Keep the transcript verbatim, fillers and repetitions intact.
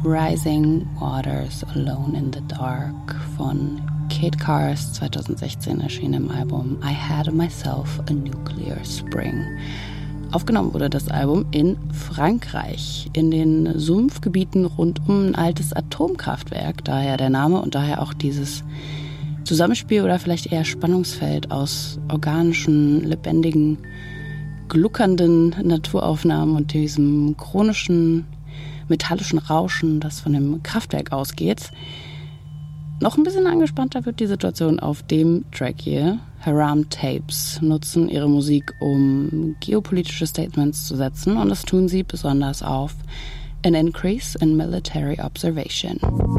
Rising Waters Alone in the Dark von Kate Cars, zwanzig sechzehn erschien im Album I Had Myself a Nuclear Spring. Aufgenommen wurde das Album in Frankreich, in den Sumpfgebieten rund um ein altes Atomkraftwerk, daher der Name und daher auch dieses Zusammenspiel oder vielleicht eher Spannungsfeld aus organischen, lebendigen, gluckernden Naturaufnahmen und diesem chronischen, metallischen Rauschen, das von dem Kraftwerk ausgeht. Noch ein bisschen angespannter wird die Situation auf dem Track hier. Haram Tapes nutzen ihre Musik, um geopolitische Statements zu setzen, und das tun sie besonders auf An Increase in Military Observation.